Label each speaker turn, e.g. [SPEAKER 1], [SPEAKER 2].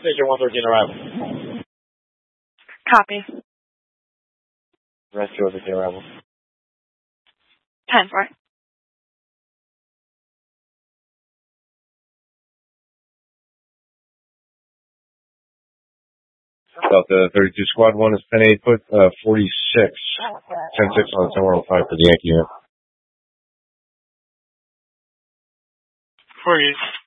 [SPEAKER 1] Station 113 arrival.
[SPEAKER 2] Copy.
[SPEAKER 1] Rest 213 arrival.
[SPEAKER 2] 10-4.
[SPEAKER 3] Delta 32 Squad 1 is 10-8 foot, 46. 10-6 on 10-105 for the Yankee unit.
[SPEAKER 4] 48.